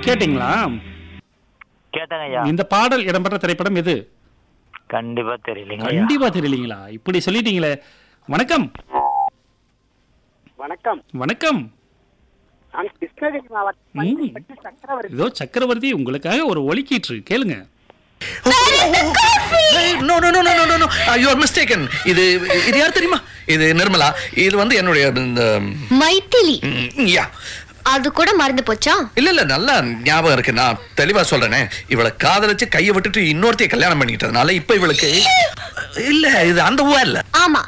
கேட்டீங்களா? கேட்டாங்க ஐயா. இந்த பாடல் இடம்பெற்ற திரைப்படம் எது? கண்டிப்பா தெரியலங்க. கண்டிப்பா தெரியலீங்களா? இப்படி சொல்லிட்டீங்களே. வணக்கம். வணக்கம். வணக்கம். நான் கிருஷ்ணகிரி மாவட்டம் சக்கரவர்த்தி. இதோ சக்கரவர்த்தி உங்களுக்காக ஒரு ஒலிக்கீற்று கேளுங்க. No, no, no, no, no, no, no. You are mistaken. இது யார் தெரியுமா? இது நிர்மலா. இது வந்து என்னுடைய இந்த மைத்திலி. யா. அது கூட மறந்து போச்சா? இல்ல நல்லா ஞாபகம் இருக்கு. நான் தெளிவா சொல்றேனே. இவளை காதலிச்சு கையை விட்டுட்டு இன்னொருத்தைய கல்யாணம் பண்ணிட்டதுனால இப்ப இவளுக்கு இல்ல இது அந்த ஊர்ல. ஆமா.